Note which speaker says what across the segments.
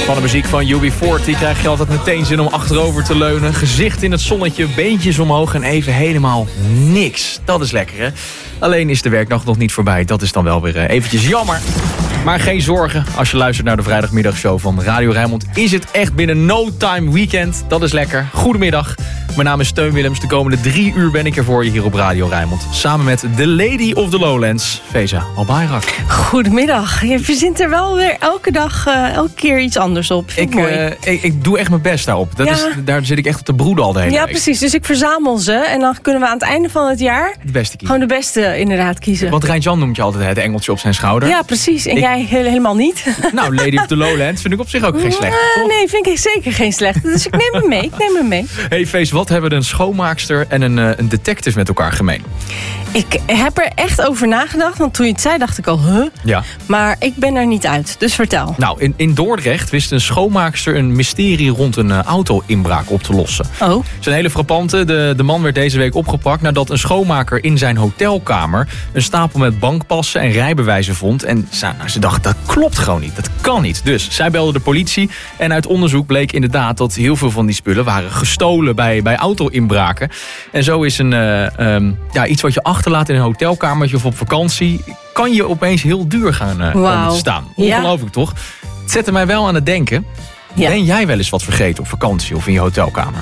Speaker 1: Van de muziek van UB40 krijg je altijd meteen zin om achterover te leunen. Gezicht in het zonnetje, beentjes omhoog en even helemaal niks. Dat is lekker, hè? Alleen is de werkdag nog niet voorbij. Dat is dan wel weer eventjes jammer. Maar geen zorgen, als je luistert naar de vrijdagmiddagshow van Radio Rijnmond... is het echt binnen no time weekend. Dat is lekker. Goedemiddag. Mijn naam is Teun Willems. De komende 3 uur ben ik er voor je hier op Radio Rijnmond. Samen met de Lady of the Lowlands, Feza Albayrak.
Speaker 2: Goedemiddag. Je verzint er wel weer elke dag, elke keer iets anders op.
Speaker 1: Ik doe echt mijn best daarop. Daar zit ik echt op te broeden al de hele week.
Speaker 2: Ja, precies. Dus ik verzamel ze. En dan kunnen we aan het einde van het jaar...
Speaker 1: de beste kiezen.
Speaker 2: Gewoon de beste inderdaad kiezen.
Speaker 1: Want Rijntjan noemt je altijd het engeltje op zijn schouder.
Speaker 2: Ja, precies. En jij helemaal niet.
Speaker 1: Nou, Lady of the Lowlands vind ik op zich ook geen slecht.
Speaker 2: Nee, vind ik zeker geen slecht. Dus ik neem hem mee.
Speaker 1: Hey Fees, wat hebben een schoonmaakster en een detective met elkaar gemeen?
Speaker 2: Ik heb er echt over nagedacht. Want toen je het zei, dacht ik al, huh? Ja. Maar ik ben er niet uit. Dus vertel.
Speaker 1: Nou, in Dordrecht wist een schoonmaakster een mysterie rond een auto-inbraak op te lossen. Oh. Het is een hele frappante. De man werd deze week opgepakt nadat een schoonmaker in zijn hotelkamer een stapel met bankpassen en rijbewijzen vond. En ze dacht, dat klopt gewoon niet. Dat kan niet. Dus zij belde de politie. En uit onderzoek bleek inderdaad dat heel veel van die spullen waren gestolen bij auto-inbraken. En zo is iets wat je achterlaat in een hotelkamertje of op vakantie, kan je opeens heel duur gaan komen te staan. Ongelooflijk, toch? Het zette mij wel aan het denken. Ja. Ben jij wel eens wat vergeten op vakantie of in je hotelkamer?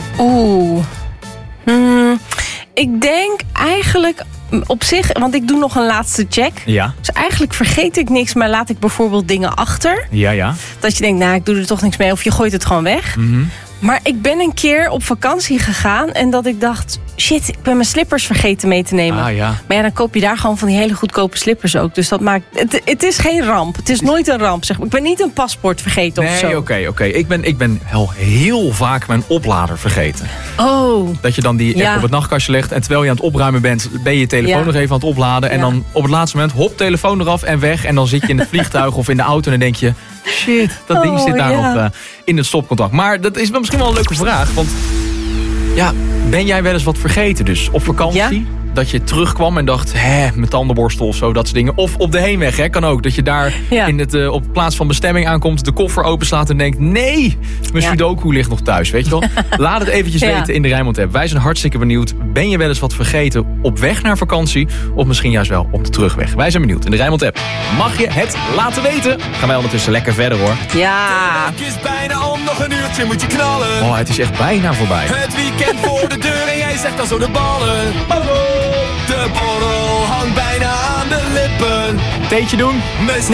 Speaker 2: Ik denk eigenlijk op zich, want ik doe nog een laatste check. Ja. Dus eigenlijk vergeet ik niks, maar laat ik bijvoorbeeld dingen achter. Ja. Dat je denkt, ik doe er toch niks mee of je gooit het gewoon weg. Mm-hmm. Maar ik ben een keer op vakantie gegaan en dat ik dacht, shit, ik ben mijn slippers vergeten mee te nemen. Maar ja, dan koop je daar gewoon van die hele goedkope slippers ook. Dus dat maakt, het is geen ramp. Het is nooit een ramp, zeg maar. Ik ben niet een paspoort vergeten of zo.
Speaker 1: Nee, oké. Ik ben heel vaak mijn oplader vergeten.
Speaker 2: Oh.
Speaker 1: Dat je dan die echt op het nachtkastje legt en terwijl je aan het opruimen bent, ben je je telefoon nog even aan het opladen. En dan op het laatste moment, hop, telefoon eraf en weg. En dan zit je in het vliegtuig of in de auto en dan denk je, shit, dat ding zit daar nog in het stopcontact. Maar dat is misschien wel een leuke vraag. Want ben jij wel eens wat vergeten dus op vakantie? Ja? Dat je terugkwam en dacht, mijn tandenborstel of zo, dat soort dingen. Of op de heenweg, kan ook. Dat je daar op plaats van bestemming aankomt, de koffer openslaat en denkt, nee, mijn Sudoku ligt nog thuis, weet je wel. Laat het eventjes weten in de Rijnmond app. Wij zijn hartstikke benieuwd. Ben je wel eens wat vergeten op weg naar vakantie? Of misschien juist wel op de terugweg? Wij zijn benieuwd in de Rijnmond app. Mag je het laten weten? Gaan wij ondertussen lekker verder, hoor.
Speaker 2: Ja.
Speaker 3: Het is bijna om, nog een uurtje moet je knallen.
Speaker 1: Oh, het is echt bijna voorbij.
Speaker 3: Het weekend voor de deur en jij zegt al zo de ballen. De borrel hangt bijna aan de lippen.
Speaker 1: Theetje doen?